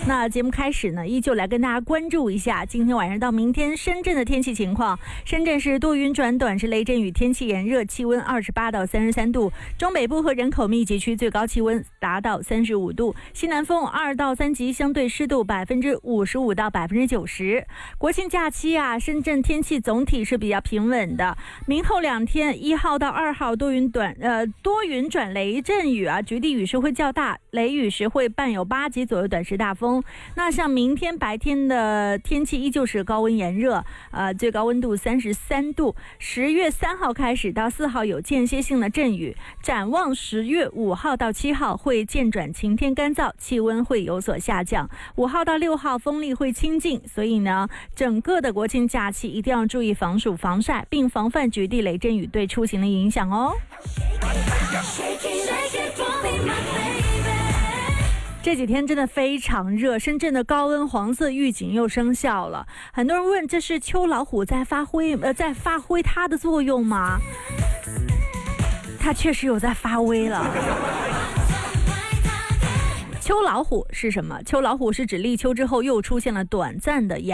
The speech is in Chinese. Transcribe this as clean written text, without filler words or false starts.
那节目开始呢，依旧来跟大家关注一下今天晚上到明天深圳的天气情况。深圳是多云转短时雷阵雨，天气炎热，气温28到33度。中北部和人口密集区最高气温达到35度，西南风2到3级，相对湿度55%到90%。国庆假期啊，深圳天气总体是比较平稳的。明后2天，1号到2号多云转雷阵雨啊，局地雨势会较大，雷雨时会伴有8级左右短时大风。那像明天白天的天气依旧是高温炎热，最高温度33度。10月3号开始到4号有间歇性的阵雨，展望10月5号到7号会渐转晴天干燥，气温会有所下降。5号到6号风力会清劲，所以呢，整个的国庆假期一定要注意防暑防晒，并防范局地雷阵雨对出行的影响哦。这几天真的非常热，深圳的高温黄色预警又生效了。很多人问，这是秋老虎在发挥它的作用吗？它确实有在发威了。秋老虎是什么？秋老虎是指立秋之后又出现了短暂的炎